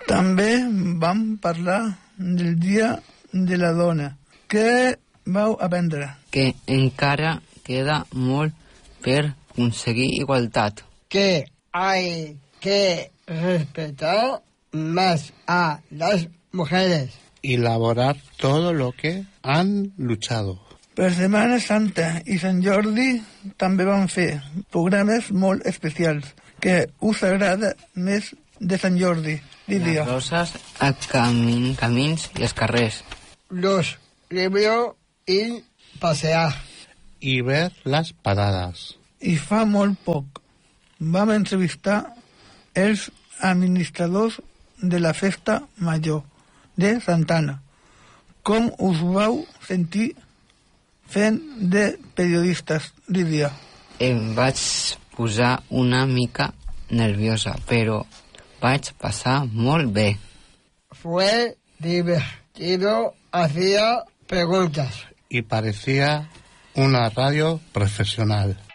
També vam parlar del Dia de la Dona. Què vau aprendre? Que encara queda molt per aconseguir igualtat. Que hay que respetar más a las mujeres. Y elaborar todo lo que han luchado. Per Setmana Santa i Sant Jordi també van fer programes molt especials. Que us agrada més de Sant Jordi, Lídia? Les roses a camins i als carrers. Los libros y pasear. Y ver las paradas. I fa molt poc vam entrevistar els administradors de la Festa Major de Santana. Com us vau sentir fent de periodistes, Lídia? Em vaig posar una mica nerviosa, però vaig passar molt bé. Fue divertido, hacía preguntas. Y parecía una radio profesional.